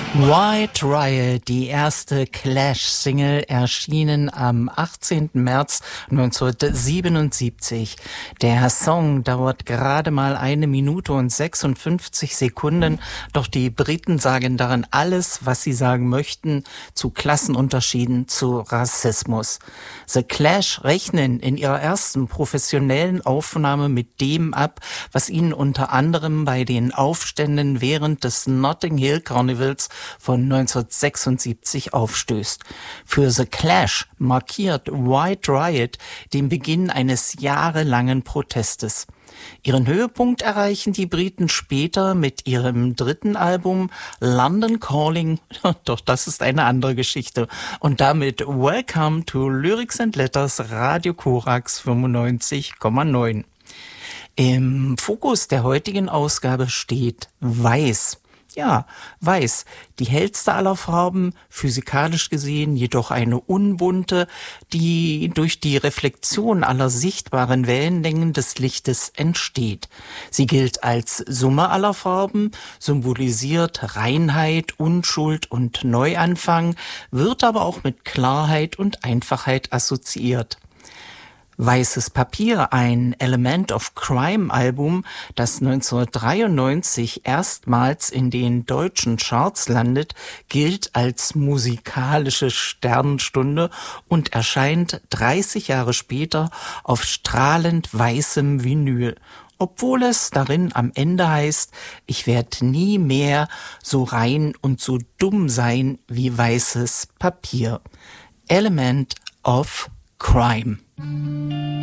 White Riot, die erste Clash-Single, erschienen am 18. März 1977. Der Song dauert gerade mal 1 Minute und 56 Sekunden, doch die Briten sagen darin alles, was sie sagen möchten, zu Klassenunterschieden, zu Rassismus. The Clash rechnen in ihrer ersten professionellen Aufnahme mit dem ab, was ihnen unter anderem bei den Aufständen während des Notting Hill Carnivals von 1976 aufstößt. Für The Clash markiert White Riot den Beginn eines jahrelangen Protestes. Ihren Höhepunkt erreichen die Briten später mit ihrem dritten Album London Calling, doch das ist eine andere Geschichte. Und damit Welcome to Lyrics and Letters, Radio Korax 95,9. Im Fokus der heutigen Ausgabe steht Weiß. Ja, Weiß, die hellste aller Farben, physikalisch gesehen jedoch eine unbunte, die durch die Reflexion aller sichtbaren Wellenlängen des Lichtes entsteht. Sie gilt als Summe aller Farben, symbolisiert Reinheit, Unschuld und Neuanfang, wird aber auch mit Klarheit und Einfachheit assoziiert. Weißes Papier, ein Element of Crime Album, das 1993 erstmals in den deutschen Charts landet, gilt als musikalische Sternenstunde und erscheint 30 Jahre später auf strahlend weißem Vinyl. Obwohl es darin am Ende heißt, ich werde nie mehr so rein und so dumm sein wie weißes Papier. Element of Crime.